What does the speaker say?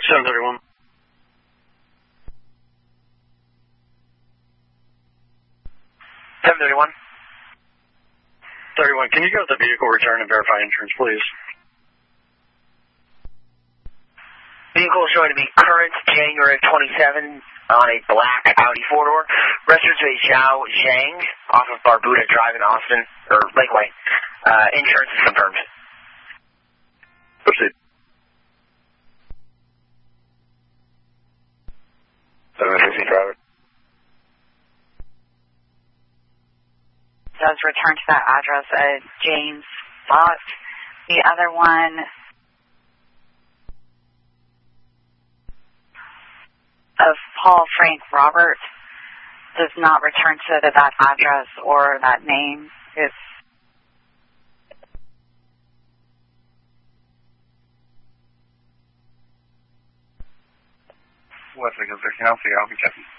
731. 731. 31, can you go to the vehicle return and verify insurance, please? Vehicle is showing to be current January 27 on a black Audi 4-door. Registered to a Zhao Zhang off of Barbuda Drive in Austin, or Lakeway. Insurance is confirmed. Proceed. 716 driver. Does return to that address at James Fox. The other one of Paul Frank Robert does not return to that address or that name. It's West County, I'll be checking.